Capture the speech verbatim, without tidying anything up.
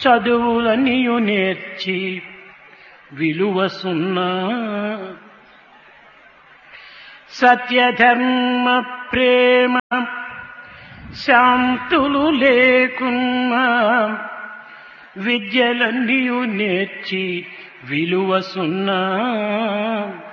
చదువులనియు నేర్చి విలువ సున్నా సత్యధర్మ ప్రేమ శాంతులు లేకున్నా విద్యలనియు నేర్చి విలువ సున్నా